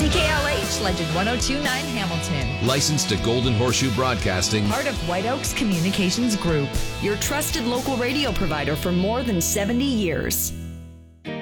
KCKLH, Legend 1029 Hamilton. Licensed to Golden Horseshoe Broadcasting. Part of White Oaks Communications Group. Your trusted local radio provider for more than 70 years.